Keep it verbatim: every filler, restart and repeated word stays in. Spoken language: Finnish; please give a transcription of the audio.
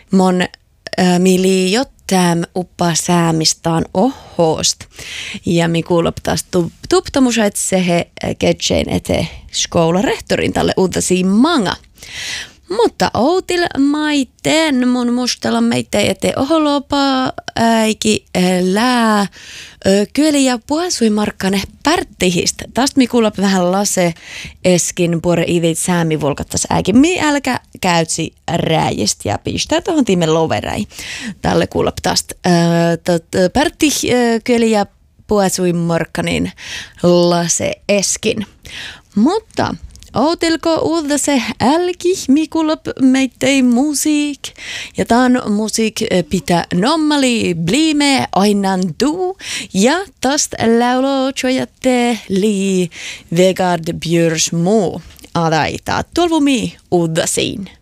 Mon äh, mili jotain uppa säämistaan ohost. Ja mi kuuloptaas tuptamus, että se he ketsein ete skoularehtorin tälle uutasi manga. Mutta outil maiten mun mustella meitä ete oholopa äiki lää kyllä ja puhasui markkane pärttihistä. Tästä mi kuulop vähän lase eskin puore ivit säämi volkattas äikin. Mi älkä käytsi rääjist ja pistää tohon tiimen loveräi. Tälle kuulop tästä pärttih kyllä ja puhasui markkanin lase eskin. Mutta outilko uudta se älki, mikulop meittei musiik. Ja tämän musiik pitää normali blime ainan tuu. Ja tästä laulo tjojatte li Vegard Björsmo. Adaita, tolvumi uudasiin.